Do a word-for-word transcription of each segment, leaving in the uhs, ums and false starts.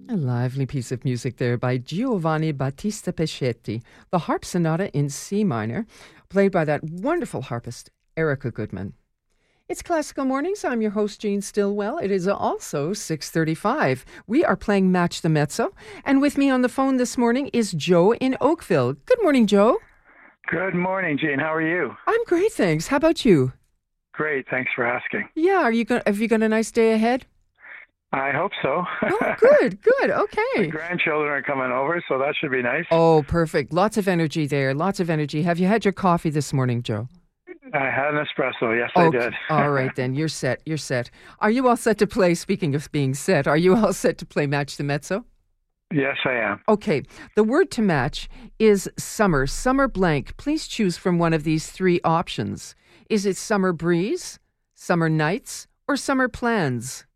A lively piece of music there by Giovanni Battista Pescetti, the Harp Sonata in C minor, played by that wonderful harpist, Erica Goodman. It's Classical Mornings. I'm your host, Jean Stillwell. It is also six thirty-five. We are playing Match the Mezzo, and with me on the phone this morning is Joe in Oakville. Good morning, Joe. Good morning, Jean. How are you? I'm great, thanks. How about you? Great. Thanks for asking. Yeah, are you go- have you got a nice day ahead? I hope so. Oh, good, good. Okay. The grandchildren are coming over, so that should be nice. Oh, perfect. Lots of energy there. Lots of energy. Have you had your coffee this morning, Joe? I had an espresso. Yes, Okay. I did. All right, then. You're set. You're set. Are you all set to play? Speaking of being set, are you all set to play Match the Mezzo? Yes, I am. Okay. The word to match is summer. Summer blank. Please choose from one of these three options. Is it summer breeze, summer nights, or summer plans?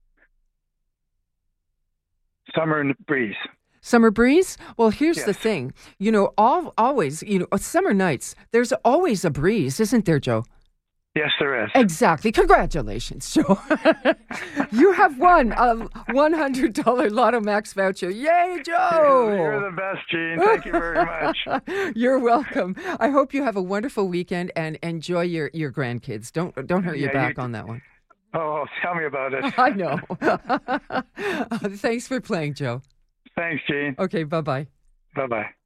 Summer breeze. Summer breeze? Well, here's Yes. the thing. You know, all, always, you know, summer nights, there's always a breeze, isn't there, Joe? Yes, there is. Exactly. Congratulations, Joe. You have won a one hundred dollars Lotto Max voucher. Yay, Joe! You're the best, Jean. Thank you very much. You're welcome. I hope you have a wonderful weekend and enjoy your, your grandkids. Don't don't hurt your Yeah, you back d- on that one. Oh, tell me about it. I know. Thanks for playing, Joe. Thanks, Jean. Okay, bye-bye. Bye-bye.